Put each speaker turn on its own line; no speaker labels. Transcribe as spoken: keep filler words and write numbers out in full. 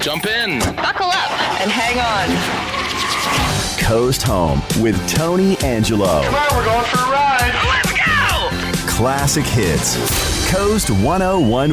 Jump in.
Buckle up and hang on.
Coast Home with Tony Angelo.
Come on, we're going for a ride.
Let's go!
Classic hits. Coast one oh one